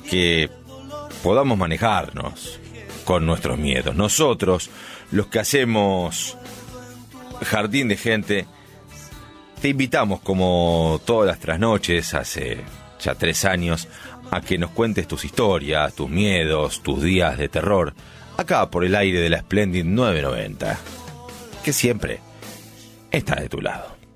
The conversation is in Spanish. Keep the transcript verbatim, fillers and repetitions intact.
que podamos manejarnos con nuestros miedos. Nosotros, los que hacemos Jardín de Gente, te invitamos, como todas las trasnoches, hace ya tres años, a que nos cuentes tus historias, tus miedos, tus días de terror, acá por el aire de la Splendid nueve noventa, que siempre está de tu lado.